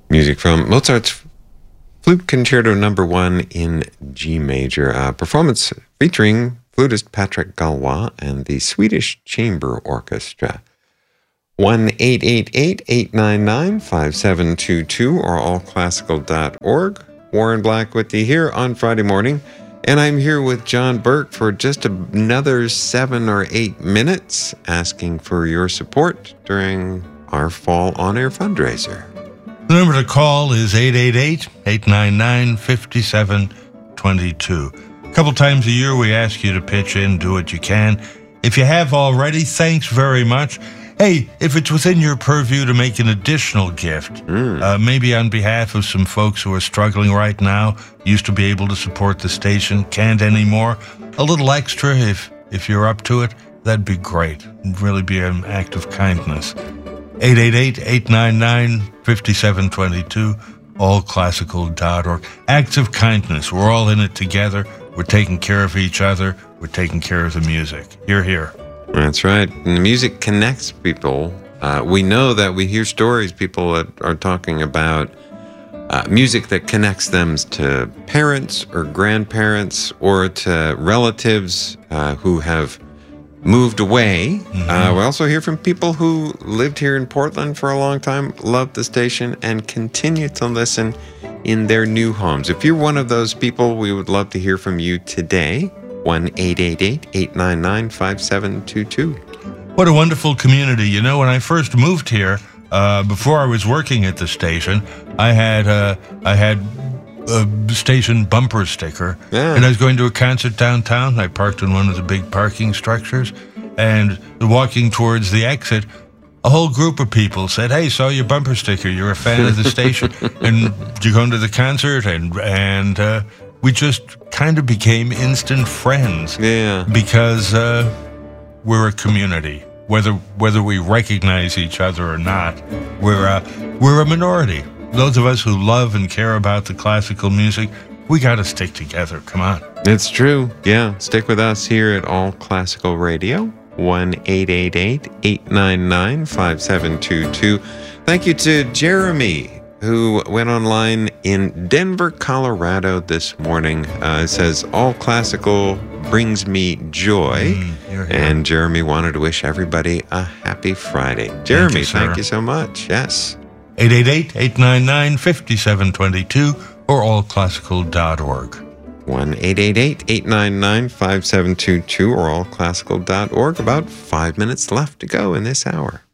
Music from Mozart's Flute Concerto No. 1 in G major. Performance featuring flutist Patrick Galois and the Swedish Chamber Orchestra. 1-888-899-5722 or allclassical.org. Warren Black with you here on Friday morning. And I'm here with John Burke for just another 7 or 8 minutes, asking for your support during our Fall On Air fundraiser. The number to call is 888-899-5722. A couple times a year we ask you to pitch in, do what you can. If you have already, thanks very much. Hey, if it's within your purview to make an additional gift, maybe on behalf of some folks who are struggling right now, used to be able to support the station, can't anymore, a little extra if you're up to it, that'd be great. It'd really be an act of kindness. 888-899-5722, allclassical.org. Acts of kindness. We're all in it together. We're taking care of each other. We're taking care of the music. Hear, hear. That's right. And the music connects people. We know that we hear stories, people that are talking about music that connects them to parents or grandparents or to relatives who have moved away. We also hear from people who lived here in Portland for a long time, love the station, and continue to listen in their new homes. If you're one of those people, we would love to hear from you today. 1-888-899-5722. What a wonderful community. You know, when I first moved here, before I was working at the station, I had a station bumper sticker, and I was going to a concert downtown. I parked in one of the big parking structures, and walking towards the exit, a whole group of people said, "Hey, saw your bumper sticker. You're a fan of the station, and you going to the concert?" And we just kind of became instant friends. Yeah, because we're a community. Whether we recognize each other or not, we're a minority. Those of us who love and care about the classical music, we got to stick together. Come on. It's true. Yeah. Stick with us here at All Classical Radio. 1-888-899-5722. Thank you to Jeremy, who went online in Denver, Colorado this morning. It says, All Classical brings me joy. And Jeremy wanted to wish everybody a happy Friday. Jeremy, thank you so much. Yes. 888-899-5722 or allclassical.org. 1-888-899-5722 or allclassical.org. About 5 minutes left to go in this hour.